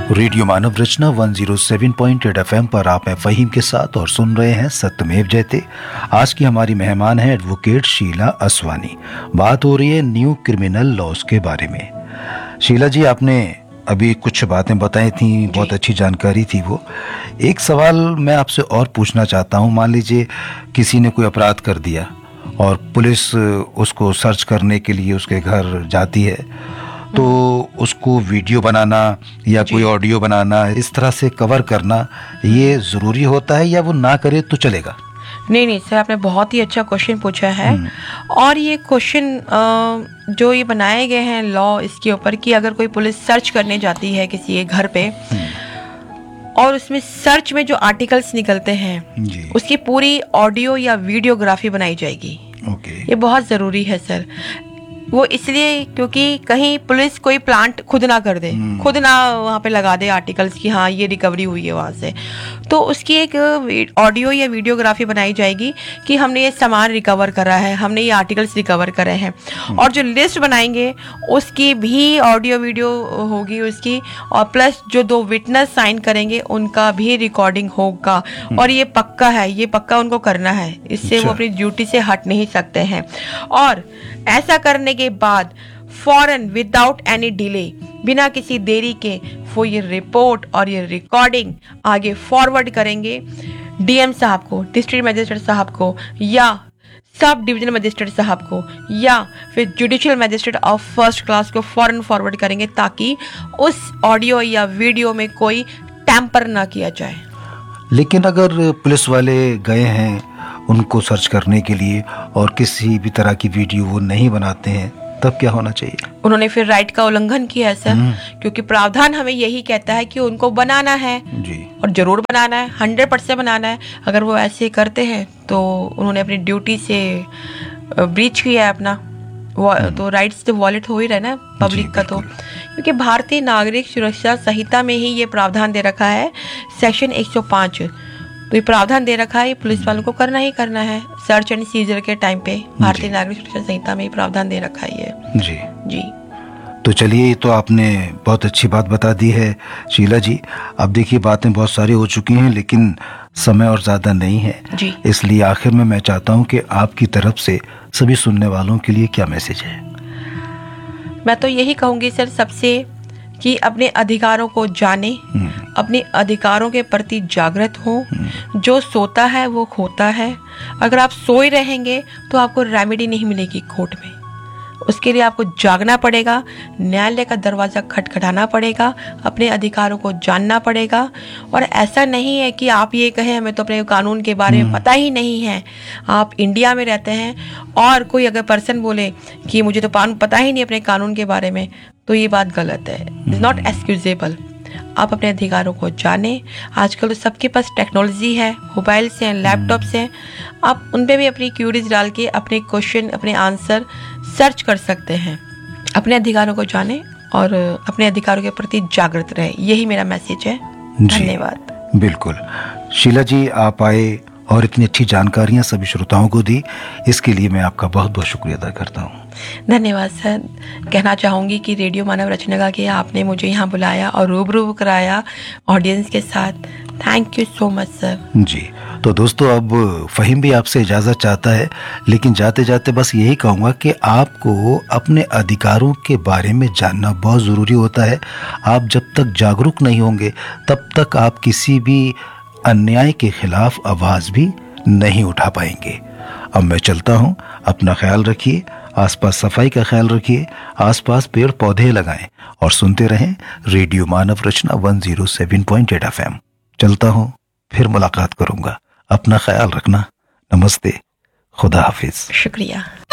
Radio मानव रचना 107.8 FM पर आप हैं फ़हीम के साथ और सुन रहे हैं सत्यमेव जयते। आज की हमारी मेहमान है एडवोकेट शीला असवानी। बात हो रही है न्यू क्रिमिनल लॉज के बारे में। शीला जी, आपने अभी कुछ बातें बताई थी, बहुत अच्छी जानकारी थी वो। एक सवाल मैं आपसे और पूछना चाहता हूँ। मान लीजिए किसी ने कोई अपराध कर दिया और पुलिस उसको सर्च करने के लिए उसके घर जाती है, तो उसको वीडियो बनाना या कोई ऑडियो बनाना, इस तरह से कवर करना, ये ज़रूरी होता है या वो ना करे तो चलेगा? नहीं सर, आपने बहुत ही अच्छा क्वेश्चन पूछा है। और ये क्वेश्चन जो ये बनाए गए हैं लॉ इसके ऊपर कि अगर कोई पुलिस सर्च करने जाती है किसी के घर पे और उसमें सर्च में जो आर्टिकल्स निकलते हैं उसकी पूरी ऑडियो या वीडियोग्राफी बनाई जाएगी। ये बहुत ज़रूरी है सर। वो इसलिए क्योंकि कहीं पुलिस कोई प्लांट खुद ना कर दे, खुद ना वहाँ पे लगा दे आर्टिकल्स कि हाँ ये रिकवरी हुई है वहाँ से, तो उसकी एक ऑडियो या वीडियोग्राफी बनाई जाएगी कि हमने ये सामान रिकवर करा है, हमने ये आर्टिकल्स रिकवर करे हैं। और जो लिस्ट बनाएंगे उसकी भी ऑडियो वीडियो होगी उसकी, और प्लस जो 2 विटनेस साइन करेंगे उनका भी रिकॉर्डिंग होगा। और ये पक्का है, ये पक्का उनको करना है, इससे वो अपनी ड्यूटी से हट नहीं सकते हैं। और ऐसा करने के बाद फौरन विदाउट एनी डिले, बिना किसी देरी के, वो ये रिपोर्ट और ये रिकॉर्डिंग आगे फॉरवर्ड करेंगे डीएम साहब को, डिस्ट्रिक्ट मजिस्ट्रेट साहब को, या सब डिवीजनल मजिस्ट्रेट साहब को, या फिर judicial magistrate of first class को फौरन फॉरवर्ड करेंगे ताकि उस ऑडियो या वीडियो में कोई टैम्पर ना किया जाए। लेकिन अगर पुलिस वाले गए हैं उनको सर्च करने के लिए और किसी भी तरह की वीडियो वो नहीं बनाते हैं, तब क्या होना चाहिए? उन्होंने फिर राइट का उल्लंघन किया है सर, क्योंकि प्रावधान हमें यही कहता है कि उनको बनाना है जी, और जरूर बनाना है, 100% बनाना है। अगर वो ऐसे करते हैं तो उन्होंने अपनी ड्यूटी से ब्रीच किया है अपना, तो राइट्स तो वॉलेट हो ही रहा है ना पब्लिक का। तो क्योंकि भारतीय नागरिक सुरक्षा संहिता में ही ये प्रावधान दे रखा है, सेक्शन 105, तो ये प्रावधान दे रखा है, पुलिस वालों को करना ही करना है सर्च एंड सीजर के टाइम पे। भारतीय नागरिक सुरक्षा संहिता में ही प्रावधान दे रखा है ये। जी। तो चलिए, तो आपने बहुत अच्छी बात बता दी है शीला जी। अब देखिए, बातें बहुत सारी हो चुकी हैं लेकिन समय और ज़्यादा नहीं है जी। इसलिए आखिर में मैं चाहता हूँ कि आपकी तरफ से सभी सुनने वालों के लिए क्या मैसेज है? मैं तो यही कहूँगी सर सबसे कि अपने अधिकारों को जाने, अपने अधिकारों के प्रति जागृत हो। जो सोता है वो खोता है। अगर आप सोए रहेंगे तो आपको रेमेडी नहीं मिलेगी कोर्ट में, उसके लिए आपको जागना पड़ेगा, न्यायालय का दरवाज़ा खटखटाना पड़ेगा, अपने अधिकारों को जानना पड़ेगा। और ऐसा नहीं है कि आप ये कहें हमें तो अपने कानून के बारे में पता ही नहीं है। आप इंडिया में रहते हैं और कोई अगर पर्सन बोले कि मुझे तो पता ही नहीं अपने कानून के बारे में, तो ये बात गलत है, इज़ नॉट एक्सक्यूजेबल। आप अपने अधिकारों को जानें। आजकल तो सबके पास टेक्नोलॉजी है, मोबाइल्स हैं, लैपटॉप्स हैं, आप उन पे भी अपनी क्यूरीज डाल के अपने क्वेश्चन, अपने आंसर सर्च कर सकते हैं। अपने अधिकारों को जानें और अपने अधिकारों के प्रति जागृत रहें, यही मेरा मैसेज है। धन्यवाद। बिल्कुल शीला जी, आप आए और इतनी अच्छी जानकारियां सभी श्रोताओं को दी, इसके लिए मैं आपका बहुत बहुत शुक्रिया अदा करता हूँ। धन्यवाद सर। कहना चाहूँगी कि रेडियो मानव रचना के आपने मुझे यहाँ बुलाया और रूबरू कराया ऑडियंस के साथ। Thank you so much sir. जी, तो दोस्तों, अब फ़हीम भी आपसे इजाज़त चाहता है, लेकिन जाते जाते बस यही कहूँगा कि आपको अपने अधिकारों के बारे में जानना बहुत ज़रूरी होता है। आप जब तक जागरूक नहीं होंगे तब तक आप किसी भी अन्याय के खिलाफ आवाज़ भी नहीं उठा पाएंगे। अब मैं चलता हूँ, अपना ख्याल रखिए, आसपास सफाई का ख्याल रखिए, आसपास पेड़ पौधे लगाएं और सुनते रहें रेडियो मानव रचना 107.8 FM। चलता हूँ, फिर मुलाकात करूँगा। अपना ख्याल रखना। नमस्ते, खुदा हाफिज। शुक्रिया।